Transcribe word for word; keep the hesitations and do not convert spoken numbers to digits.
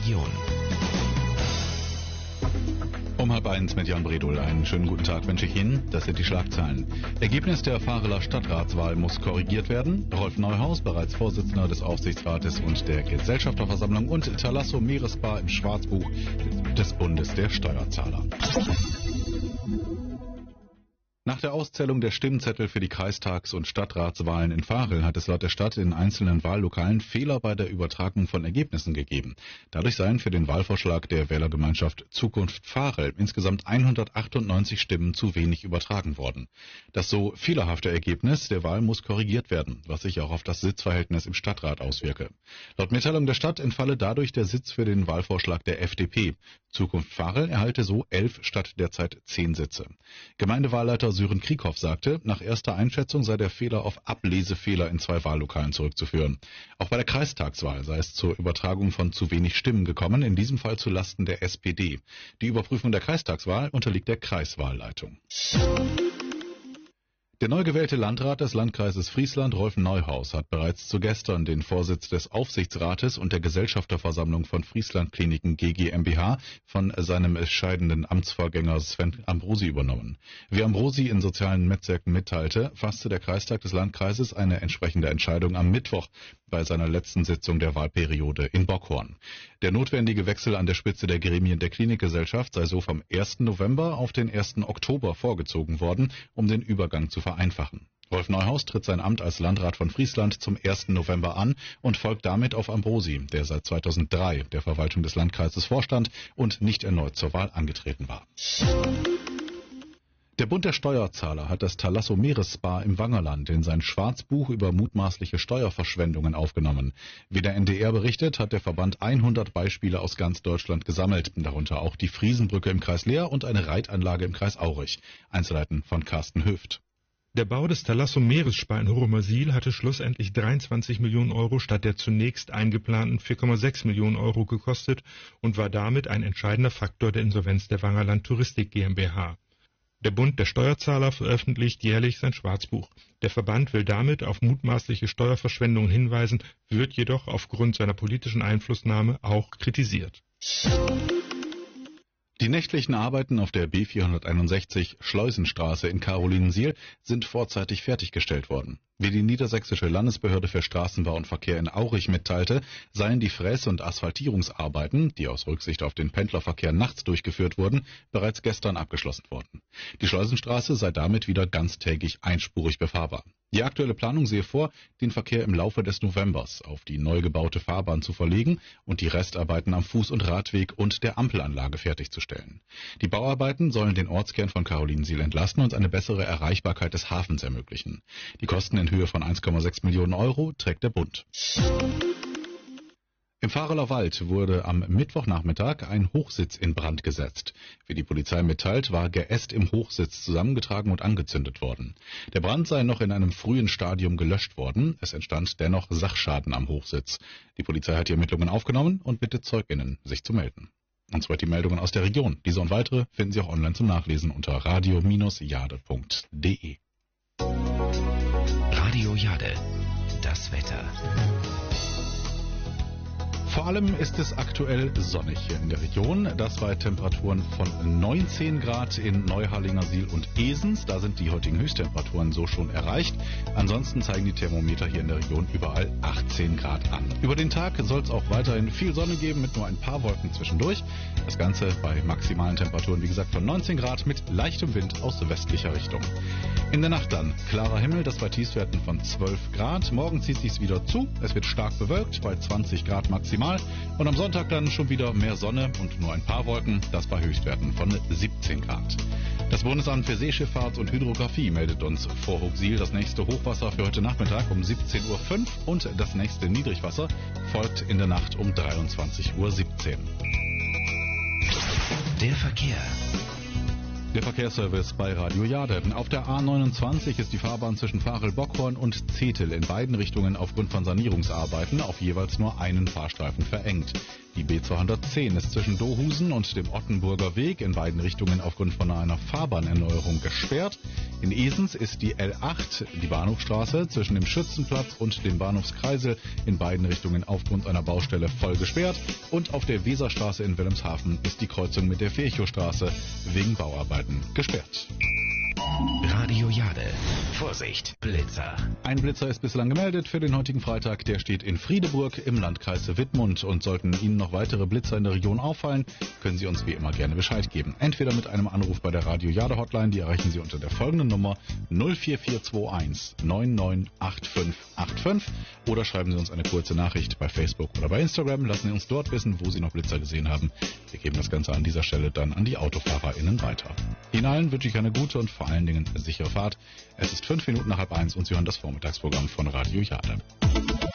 Region. Um halb eins mit Jan Bredul. Einen schönen guten Tag wünsche ich Ihnen. Das sind die Schlagzeilen. Ergebnis der Vareler Stadtratswahl muss korrigiert werden. Rolf Neuhaus, bereits Vorsitzender des Aufsichtsrates und der Gesellschafterversammlung, und Thalasso Meeresbar im Schwarzbuch des Bundes der Steuerzahler. Nach der Auszählung der Stimmzettel für die Kreistags- und Stadtratswahlen in Varel hat es laut der Stadt in einzelnen Wahllokalen Fehler bei der Übertragung von Ergebnissen gegeben. Dadurch seien für den Wahlvorschlag der Wählergemeinschaft Zukunft Varel insgesamt hundertachtundneunzig Stimmen zu wenig übertragen worden. Das so fehlerhafte Ergebnis der Wahl muss korrigiert werden, was sich auch auf das Sitzverhältnis im Stadtrat auswirke. Laut Mitteilung der Stadt entfalle dadurch der Sitz für den Wahlvorschlag der F D P. Zukunft Varel erhalte so elf statt derzeit zehn Sitze. Gemeindewahlleiter Sören Krieghoff sagte, nach erster Einschätzung sei der Fehler auf Ablesefehler in zwei Wahllokalen zurückzuführen. Auch bei der Kreistagswahl sei es zur Übertragung von zu wenig Stimmen gekommen, in diesem Fall zu Lasten der S P D. Die Überprüfung der Kreistagswahl unterliegt der Kreiswahlleitung. Der neu gewählte Landrat des Landkreises Friesland, Rolf Neuhaus, hat bereits zu gestern den Vorsitz des Aufsichtsrates und der Gesellschafterversammlung von Friesland Kliniken G G mbH von seinem scheidenden Amtsvorgänger Sven Ambrosi übernommen. Wie Ambrosi in sozialen Netzwerken mitteilte, fasste der Kreistag des Landkreises eine entsprechende Entscheidung am Mittwoch bei seiner letzten Sitzung der Wahlperiode in Bockhorn. Der notwendige Wechsel an der Spitze der Gremien der Klinikgesellschaft sei so vom ersten November auf den ersten Oktober vorgezogen worden, um den Übergang zu vereinfachen. Rolf Neuhaus tritt sein Amt als Landrat von Friesland zum ersten November an und folgt damit auf Ambrosi, der seit zweitausenddrei der Verwaltung des Landkreises vorstand und nicht erneut zur Wahl angetreten war. Der Bund der Steuerzahler hat das Thalasso Meeresbar im Wangerland in sein Schwarzbuch über mutmaßliche Steuerverschwendungen aufgenommen. Wie der N D R berichtet, hat der Verband hundert Beispiele aus ganz Deutschland gesammelt, darunter auch die Friesenbrücke im Kreis Leer und eine Reitanlage im Kreis Aurich. Einzelheiten von Carsten Höft. Der Bau des Thalasso Meeresspar in Horumersiel hatte schlussendlich dreiundzwanzig Millionen Euro statt der zunächst eingeplanten vier Komma sechs Millionen Euro gekostet und war damit ein entscheidender Faktor der Insolvenz der Wangerland Touristik GmbH. Der Bund der Steuerzahler veröffentlicht jährlich sein Schwarzbuch. Der Verband will damit auf mutmaßliche Steuerverschwendungen hinweisen, wird jedoch aufgrund seiner politischen Einflussnahme auch kritisiert. Die nächtlichen Arbeiten auf der B vierhunderteinundsechzig Schleusenstraße in Carolinensiel sind vorzeitig fertiggestellt worden. Wie die Niedersächsische Landesbehörde für Straßenbau und Verkehr in Aurich mitteilte, seien die Fräs- und Asphaltierungsarbeiten, die aus Rücksicht auf den Pendlerverkehr nachts durchgeführt wurden, bereits gestern abgeschlossen worden. Die Schleusenstraße sei damit wieder ganztägig einspurig befahrbar. Die aktuelle Planung sehe vor, den Verkehr im Laufe des Novembers auf die neu gebaute Fahrbahn zu verlegen und die Restarbeiten am Fuß- und Radweg und der Ampelanlage fertigzustellen. Die Bauarbeiten sollen den Ortskern von Carolinensiel entlasten und eine bessere Erreichbarkeit des Hafens ermöglichen. Die Kosten in Höhe von eins Komma sechs Millionen Euro trägt der Bund. Im Vareler Wald wurde am Mittwochnachmittag ein Hochsitz in Brand gesetzt. Wie die Polizei mitteilt, war Geäst im Hochsitz zusammengetragen und angezündet worden. Der Brand sei noch in einem frühen Stadium gelöscht worden. Es entstand dennoch Sachschaden am Hochsitz. Die Polizei hat die Ermittlungen aufgenommen und bittet ZeugInnen, sich zu melden. Und soweit die Meldungen aus der Region. Diese und weitere finden Sie auch online zum Nachlesen unter radio Bindestrich jade punkt de. Radio Jade, das Wetter. Vor allem ist es aktuell sonnig hier in der Region. Das bei Temperaturen von neunzehn Grad in Neuharlingersiel und Esens. Da sind die heutigen Höchsttemperaturen so schon erreicht. Ansonsten zeigen die Thermometer hier in der Region überall achtzehn Grad an. Über den Tag soll es auch weiterhin viel Sonne geben mit nur ein paar Wolken zwischendurch. Das Ganze bei maximalen Temperaturen, wie gesagt, von neunzehn Grad mit leichtem Wind aus westlicher Richtung. In der Nacht dann klarer Himmel, das bei Tiefstwerten von zwölf Grad. Morgen zieht sich's wieder zu. Es wird stark bewölkt bei zwanzig Grad maximal. Und am Sonntag dann schon wieder mehr Sonne und nur ein paar Wolken, das bei Höchstwerten von siebzehn Grad. Das Bundesamt für Seeschifffahrt und Hydrographie meldet uns vor Hochsiel das nächste Hochwasser für heute Nachmittag um siebzehn Uhr fünf und das nächste Niedrigwasser folgt in der Nacht um dreiundzwanzig Uhr siebzehn. Der Verkehr. Der Verkehrsservice bei Radio Jade. Auf der A neunundzwanzig ist die Fahrbahn zwischen Varel-Bockhorn und Zetel in beiden Richtungen aufgrund von Sanierungsarbeiten auf jeweils nur einen Fahrstreifen verengt. Die B zweihundertzehn ist zwischen Dohusen und dem Ottenburger Weg in beiden Richtungen aufgrund von einer Fahrbahnerneuerung gesperrt. In Esens ist die L acht, die Bahnhofstraße, zwischen dem Schützenplatz und dem Bahnhofskreisel in beiden Richtungen aufgrund einer Baustelle voll gesperrt. Und auf der Weserstraße in Wilhelmshaven ist die Kreuzung mit der Virchowstraße wegen Bauarbeiten gesperrt. Radio Jade. Vorsicht, Blitzer. Ein Blitzer ist bislang gemeldet für den heutigen Freitag. Der steht in Friedeburg im Landkreis Wittmund. Und sollten Ihnen noch weitere Blitzer in der Region auffallen, können Sie uns wie immer gerne Bescheid geben. Entweder mit einem Anruf bei der Radio Jade Hotline, die erreichen Sie unter der folgenden Nummer null vier vier zwei eins neun neun acht fünf acht fünf, oder schreiben Sie uns eine kurze Nachricht bei Facebook oder bei Instagram. Lassen Sie uns dort wissen, wo Sie noch Blitzer gesehen haben. Wir geben das Ganze an dieser Stelle dann an die AutofahrerInnen weiter. Ihnen allen wünsche ich eine gute und vor allen Dingen eine sichere Fahrt. Es ist fünf Minuten nach halb eins und Sie hören das Vormittagsprogramm von Radio Jade.